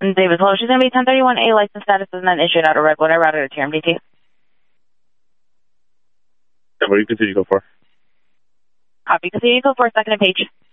Davis, hello. She's going to be 1031A. License status is not issued out of Redwood. I routed it to your MDT. What do you continue to go for? Copy. Continue to go for second and page.